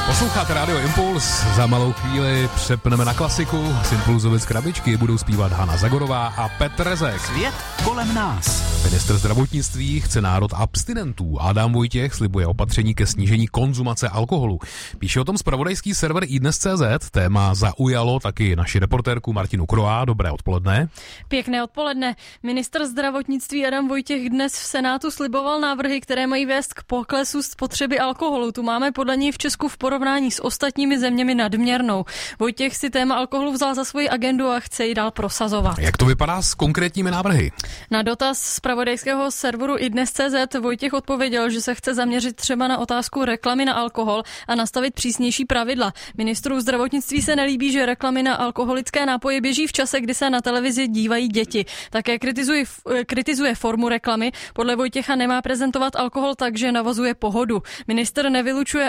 Posloucháte Radio Impuls, za malou chvíli přepneme na klasiku. Z Impulzovic krabičky budou zpívat Hana Zagorová a Petr Rezek. Svět kolem nás. Ministr zdravotnictví chce národ abstinentů. Adam Vojtěch slibuje opatření ke snížení konzumace alkoholu. Píše o tom zpravodajský server iDnes.cz. Téma zaujalo taky naši reportérku Martinu Kroá. Dobré odpoledne. Pěkné odpoledne. Ministr zdravotnictví Adam Vojtěch dnes v Senátu sliboval návrhy, které mají vést k poklesu spotřeby alkoholu. Tu máme podle něj v Česku v porovnání s ostatními zeměmi nadměrnou. Vojtěch si téma alkoholu vzal za svoji agendu a chce ji dál prosazovat. Jak to vypadá s konkrétními návrhy? Na dotaz zpravodajského serveru iDnes.cz Vojtěch odpověděl, že se chce zaměřit třeba na otázku reklamy na alkohol a nastavit přísnější pravidla. Ministru zdravotnictví se nelíbí, že reklamy na alkoholické nápoje běží v čase, kdy se na televizi dívají děti. Také kritizuje formu reklamy. Podle Vojtěcha nemá prezentovat alkohol tak, že navozuje pohodu. Minister nevylučuje